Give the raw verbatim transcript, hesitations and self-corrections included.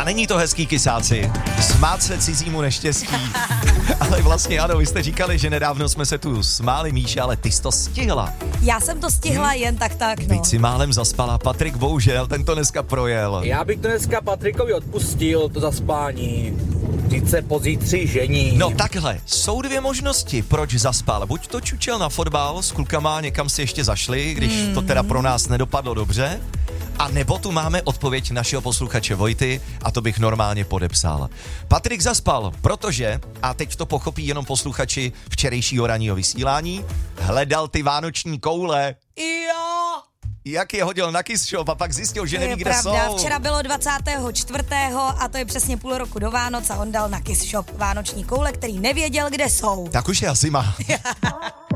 A není to hezký, kysáci, smát se cizímu neštěstí. Ale vlastně ano, vy jste říkali, že nedávno jsme se tu smáli, Míši, ale ty jsi to stihla. Já jsem to stihla hmm. jen tak tak, no. Teď si málem zaspala, Patrik bohužel, ten to dneska projel. Já bych to dneska Patrikovi odpustil, to zaspání. Teď se pozítří žení. No takhle, jsou dvě možnosti, proč zaspal. Buď to čučel na fotbal s klukama, někam si ještě zašli, když hmm. to teda pro nás nedopadlo dobře. A nebo tu máme odpověď našeho posluchače Vojty a to bych normálně podepsal. Patrik zaspal, protože, a teď to pochopí jenom posluchači včerejšího ranního vysílání, hledal ty vánoční koule. Jo! Jak je hodil na Kiss Shop a pak zjistil, že neví, kde pravda. jsou. Včera bylo dvacátého čtvrtého a to je přesně půl roku do Vánoc a on dal na Kiss Shop vánoční koule, který nevěděl, kde jsou. Tak už je asi má.